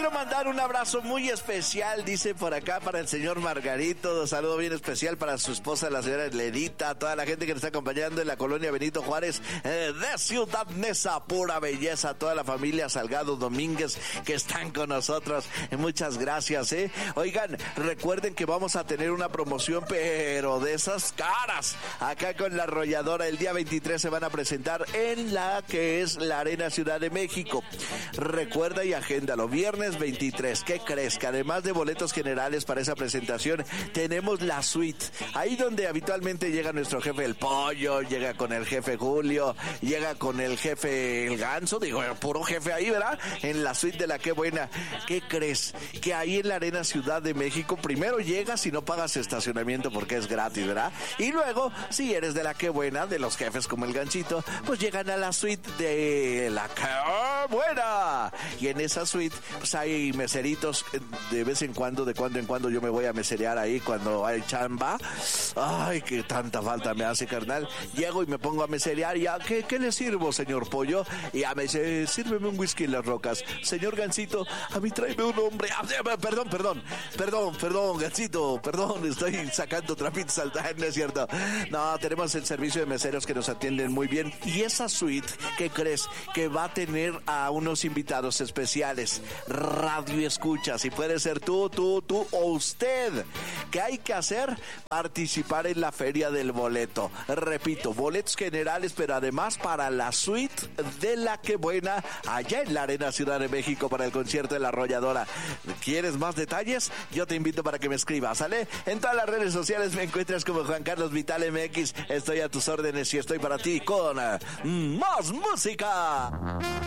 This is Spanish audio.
quiero mandar un abrazo muy especial, dice por acá, para el señor Margarito. Un saludo bien especial para su esposa, la señora Ledita, toda la gente que nos está acompañando en la colonia Benito Juárez de Ciudad Neza, pura belleza, toda la familia Salgado Domínguez que están con nosotros. Muchas gracias, Oigan, recuerden que vamos a tener una promoción, pero de esas caras, acá con la Arrolladora. El día 23 se van a presentar en la que es la Arena Ciudad de México. Recuerda y agéndalo, viernes 23. ¿Qué crees? Que además de boletos generales para esa presentación, tenemos la suite. Ahí donde habitualmente llega nuestro jefe el Pollo, llega con el jefe Julio, llega con el jefe el Ganso, digo, puro jefe ahí, ¿verdad? En la suite de la Qué Buena. ¿Qué crees? Que ahí en la Arena Ciudad de México, primero llegas y no pagas estacionamiento porque es gratis, ¿verdad? Y luego, si eres de la Qué Buena, de los jefes como el Ganchito, pues llegan a la suite de la Qué Buena. Y en esa suite, pues hay meseritos. De vez en cuando, de cuando en cuando yo me voy a meserear ahí cuando hay chamba. Ay, que tanta falta me hace, carnal. Llego y me pongo a meserear y ya, ¿qué le sirvo, señor Pollo? Y ya me dice, sírveme un whisky en las rocas. Señor Gansito, a mí tráeme un hombre. Perdón, Gansito, perdón, estoy sacando trapitos al no es cierto. No, tenemos el servicio de meseros que nos atienden muy bien. Y esa suite, ¿qué crees? Que va a tener a unos invitados especiales. Radio escuchas, y puede ser tú o usted. ¿Qué hay que hacer? Participar en la feria del boleto. Repito, boletos generales, pero además para la suite de la Qué Buena, allá en la Arena Ciudad de México para el concierto de la Arrolladora. ¿Quieres más detalles? Yo te invito para que me escribas, ¿sale? En todas las redes sociales me encuentras como Juan Carlos Vital MX. Estoy a tus órdenes y estoy para ti con más música.